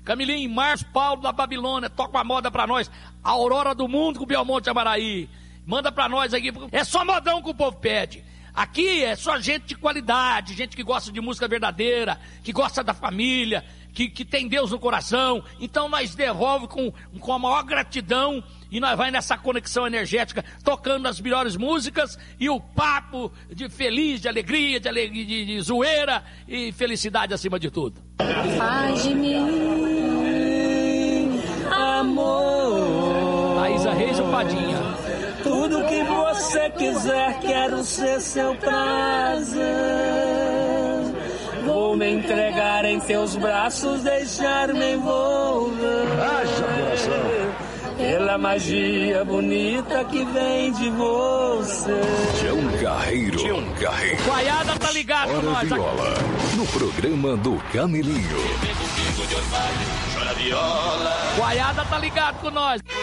Camilinho, Márcio Paulo da Babilônia, toca uma moda pra nós. Aurora do Mundo com Belmonte Amaraí. Manda pra nós aqui. É só modão que o povo pede. Aqui é só gente de qualidade, gente que gosta de música verdadeira, que gosta da família, que tem Deus no coração. Então nós devolve com a maior gratidão e nós vai nessa conexão energética, tocando as melhores músicas e o papo de feliz, de alegria, de zoeira e felicidade acima de tudo. Faz de mim, amor. Thaisa Reis ou Padinha? Tudo que você quiser, quero ser seu prazer. Vou me entregar em teus braços, deixar-me envolver. Haja coração. Pela magia bonita que vem de você. Tião Carreiro. Guaiada tá ligado com nós. Viola, no programa do Camelinho. Guaiada tá ligado com nós.